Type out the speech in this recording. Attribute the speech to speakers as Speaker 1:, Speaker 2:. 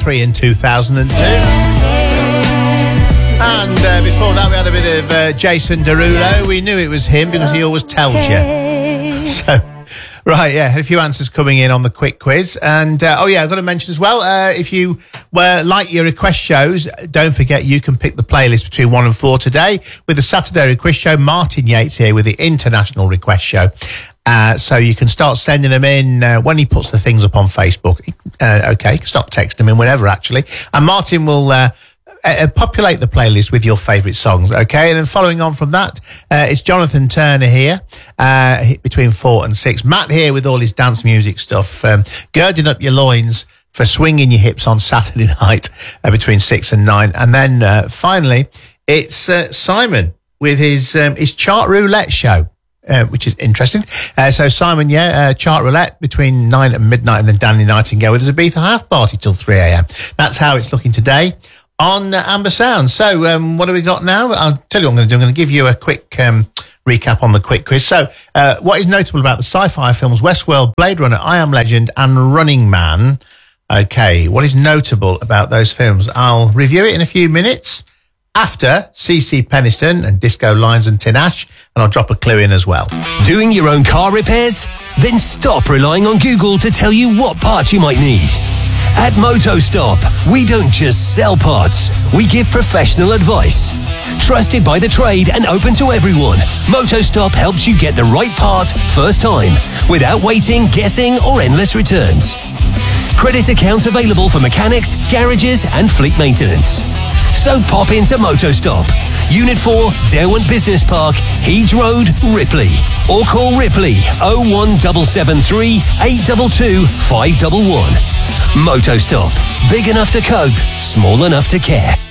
Speaker 1: 3 in 2002. And before that, we had a bit of Jason Derulo. We knew it was him because he always tells you. So, right, yeah, a few answers coming in on the quick quiz. And, I've got to mention as well, if you like your request shows, don't forget you can pick the playlist between 1 and 4 today with the Saturday request show. Martin Yates here with the International Request Show. So you can start sending them in when he puts the things up on Facebook. Okay, you can start texting them in whenever, actually. And Martin will populate the playlist with your favourite songs, okay? And then following on from that, it's Jonathan Turner here, between 4 and 6. Matt here with all his dance music stuff, girding up your loins for swinging your hips on Saturday night between 6 and 9. And then finally, it's Simon with his chart roulette show. Which is interesting. So Simon, chart roulette between 9 and midnight, and then Danny Nightingale with his Ibiza half party till 3 a.m. That's how it's looking today on Amber Sound. So what have we got now? I'll tell you what I'm going to do. I'm going to give you a quick recap on the quick quiz. So what is notable about the sci-fi films Westworld, Blade Runner, I Am Legend and Running Man? Okay, what is notable about those films? I'll review it in a few minutes after CC Peniston and Disco Lines and Tin Ash, and I'll drop a clue in as well.
Speaker 2: Doing your own car repairs? Then stop relying on Google to tell you what parts you might need. At MotoStop, we don't just sell parts, we give professional advice. Trusted by the trade and open to everyone, MotoStop helps you get the right part first time, without waiting, guessing or endless returns. Credit accounts available for mechanics, garages and fleet maintenance. So pop into MotoStop, Unit 4, Derwent Business Park, Heeds Road, Ripley. Or call Ripley 01773 822 511. MotoStop. Big enough to cope, small enough to care.